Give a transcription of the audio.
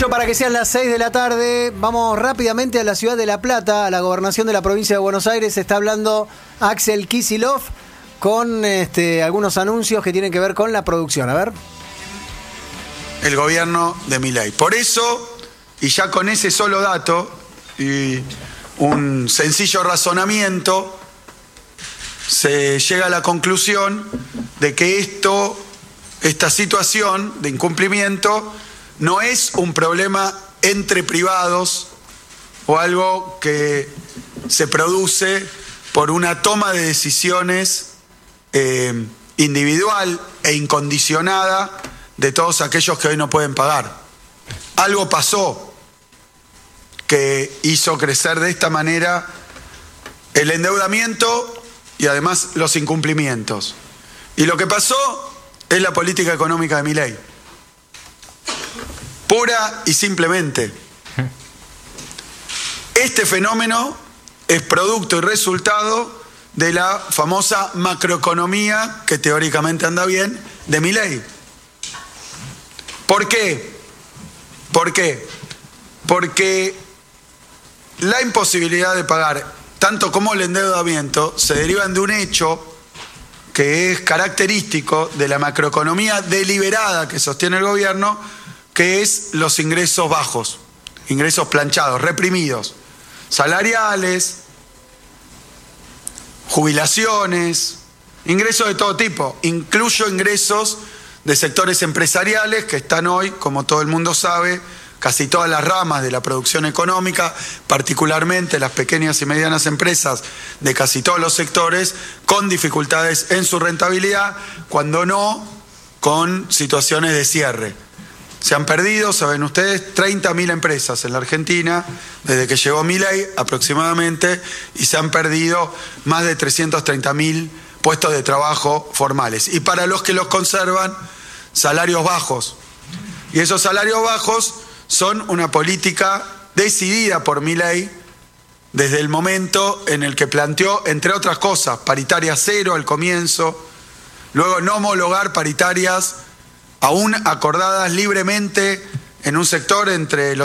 8 para que sean las 6 de la tarde. Vamos rápidamente a la ciudad de La Plata, a la gobernación de la provincia de Buenos Aires. Está hablando Axel Kicillof con algunos anuncios que tienen que ver con la producción. A ver. El gobierno de Milei. Por eso, y ya con ese solo dato y un sencillo razonamiento, se llega a la conclusión de que esta situación de incumplimiento no es un problema entre privados o algo que se produce por una toma de decisiones individual e incondicionada de todos aquellos que hoy no pueden pagar. Algo pasó que hizo crecer de esta manera el endeudamiento y además los incumplimientos. Y lo que pasó es la política económica de Milei. Pura y simplemente. Este fenómeno es producto y resultado de la famosa macroeconomía, que teóricamente anda bien, de Milei. ¿Por qué? ¿Por qué? Porque la imposibilidad de pagar, tanto como el endeudamiento, se derivan de un hecho que es característico de la macroeconomía deliberada que sostiene el gobierno, que es los ingresos bajos, ingresos planchados, reprimidos, salariales, jubilaciones, ingresos de todo tipo, incluyo ingresos de sectores empresariales que están hoy, como todo el mundo sabe, casi todas las ramas de la producción económica, particularmente las pequeñas y medianas empresas de casi todos los sectores, con dificultades en su rentabilidad, cuando no con situaciones de cierre. Se han perdido, saben ustedes, 30.000 empresas en la Argentina, desde que llegó Milei aproximadamente, y se han perdido más de 330.000 puestos de trabajo formales. Y para los que los conservan, salarios bajos. Y esos salarios bajos son una política decidida por Milei desde el momento en el que planteó, entre otras cosas, paritaria cero al comienzo, luego no homologar paritarias aún acordadas libremente en un sector entre los